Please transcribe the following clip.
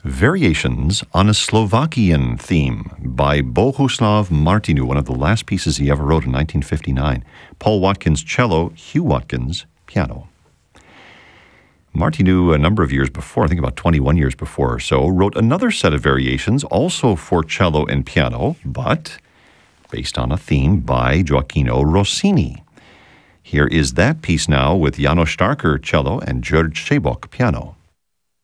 Variations on a Slovakian Theme by Bohuslav Martinu, one of the last pieces he ever wrote in 1959. Paul Watkins, cello, Hugh Watkins, piano. Martinu, a number of years before, I think about 21 years before or so, wrote another set of variations, also for cello and piano, but based on a theme by Gioacchino Rossini. Here is that piece now with János Starker, cello, and György Sebok, piano.